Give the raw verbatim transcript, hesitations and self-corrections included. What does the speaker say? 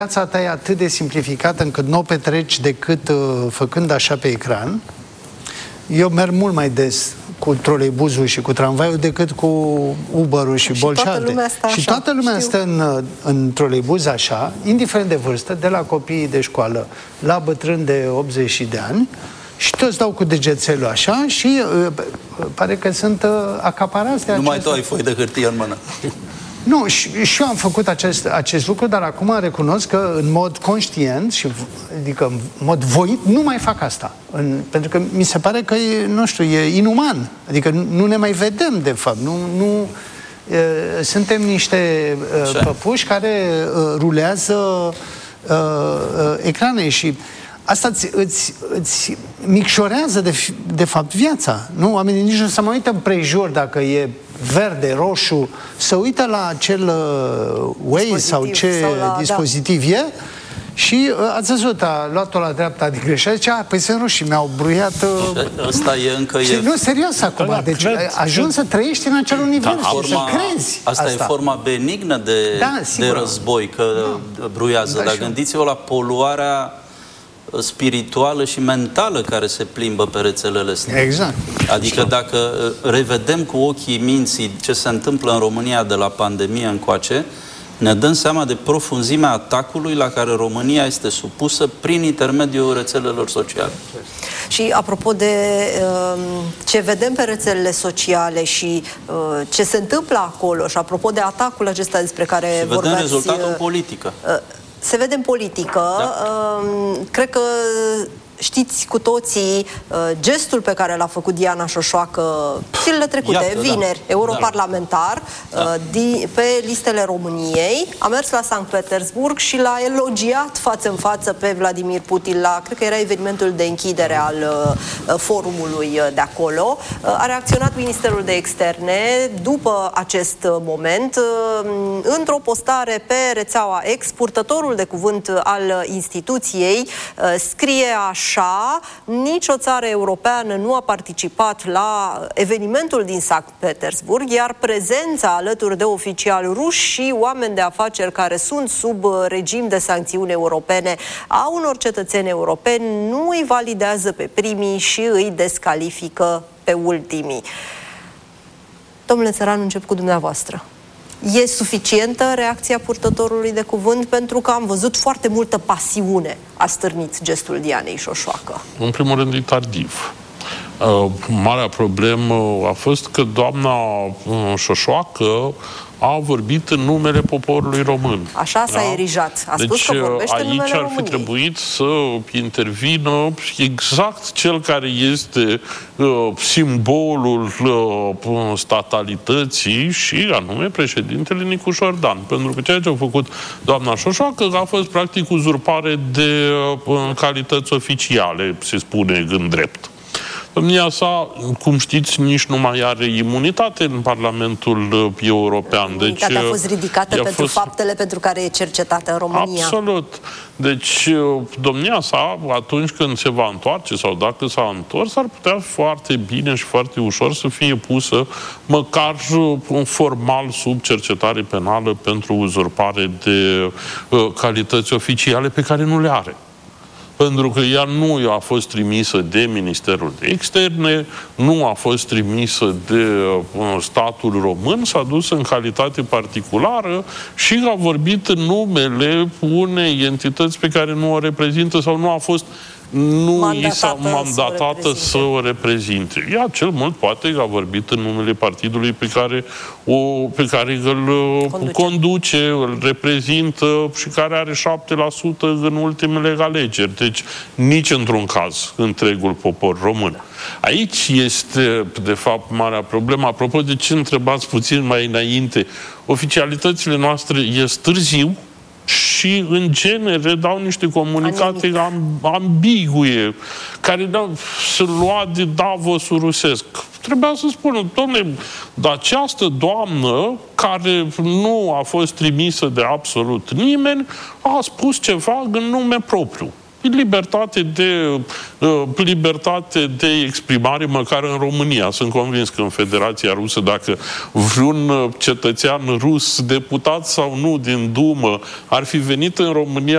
Viața ta e atât de simplificată încât nu o petreci decât uh, făcând așa pe ecran. Eu merg mult mai des cu troleibuzul și cu tramvaiul decât cu Uber-ul și, și Bolcealte. Și toată lumea știu. stă în, în troleibuz așa, indiferent de vârstă, de la copiii de școală la bătrâni de optzeci de ani, și toți dau cu degețelul așa și uh, pare că sunt uh, acaparați de Numai acesta. tu ai foi de hârtie în mână. Nu, și, și eu am făcut acest, acest lucru, dar acum recunosc că în mod conștient și adică în mod voit nu mai fac asta. În, pentru că mi se pare că e, nu știu, e inuman. Adică nu, nu ne mai vedem, de fapt. Nu, nu, e, suntem niște e, păpuși care e, rulează e, e, ecrane și asta îți, îți, îți micșorează de, de fapt viața. Nu? Oamenii nici nu se mai uită în prejur dacă e verde, roșu, să uită la acel uh, Waze sau ce sau la, dispozitiv da. e și uh, ați văzut, a luat-o la dreapta din greșeală, zice, a, păi sunt roșii, mi-au bruiat... Uh, Asta e încă... Și, e... Nu, serios acum, da, deci cred, ajungi să trăiești în acel univers da, forma, să crezi Asta, asta e forma benignă de, da, de război, că da. bruiază, da, dar gândiți-vă la poluarea spirituală și mentală care se plimbă pe rețelele astea. Exact. Adică dacă revedem cu ochii minții ce se întâmplă în România de la pandemie încoace, ne dăm seama de profunzimea atacului la care România este supusă prin intermediul rețelelor sociale. Și apropo de uh, ce vedem pe rețelele sociale și uh, ce se întâmplă acolo și apropo de atacul acesta despre care și vorbeați... vedem rezultatul în politică. Uh, Se vede în politică. Da. Cred că știți cu toții gestul pe care l-a făcut Diana Șoșoacă zilele trecute, Iată, vineri, da. europarlamentar, da. pe listele României. A mers la Sankt Petersburg și l-a elogiat față în față pe Vladimir Putin la, cred că era evenimentul de închidere al forumului de acolo. A reacționat Ministerul de Externe după acest moment. Într-o postare pe rețeaua X, purtătorul de cuvânt al instituției scrie așa: nici o țară europeană nu a participat la evenimentul din Sankt Petersburg, iar prezența alături de oficiali ruși și oameni de afaceri care sunt sub regim de sancțiuni europene a unor cetățeni europeni nu îi validează pe primii și îi descalifică pe ultimii. Domnule Țăranu, încep cu dumneavoastră. E suficientă reacția purtătorului de cuvânt? Pentru că am văzut foarte multă pasiune a stârnit gestul Dianei Șoșoacă. În primul rând, e tardiv. Uh, marea problemă a fost că doamna uh, Șoșoacă a vorbit în numele poporului român. Așa s-a da? erijat. A deci, spus că vorbește în numele aici ar fi României. trebuit să intervină exact cel care este uh, simbolul uh, statalității și anume președintele Nicu Șordan. Pentru că ceea ce a făcut doamna Șoșoacă a fost practic uzurpare de uh, calități oficiale, se spune în drept. Domnia sa, cum știți, nici nu mai are imunitate în Parlamentul European. Imunitatea deci, a fost ridicată pentru fost... faptele pentru care e cercetată în România. Absolut. Deci, domnia sa, atunci când se va întoarce sau dacă s-a întors, ar putea foarte bine și foarte ușor să fie pusă măcar formal sub cercetare penală pentru uzurpare de uh, calități oficiale pe care nu le are. Pentru că ea nu a fost trimisă de Ministerul de Externe, nu a fost trimisă de uh, statul român, s-a dus în calitate particulară și a vorbit în numele unei entități pe care nu o reprezintă sau nu a fost nu i s-a mandatată să o reprezinte. Ea cel mult poate că a vorbit în numele partidului pe care, o, pe care îl conduce. conduce, îl reprezintă și care are șapte la sută în ultimele alegeri. Deci nici într-un caz întregul popor român. Aici este, de fapt, marea problemă. Apropo de ce întrebați puțin mai înainte, oficialitățile noastre ies târziu și, în genere, dau niște comunicate ambiguie, care se lua de Davosul rusesc. Trebuia să spună, dom'le, dar această doamnă, care nu a fost trimisă de absolut nimeni, a spus ceva în nume propriu. Libertate de, uh, libertate de exprimare, măcar în România. Sunt convins că în Federația Rusă, dacă vreun cetățean rus, deputat sau nu din Dumă, ar fi venit în România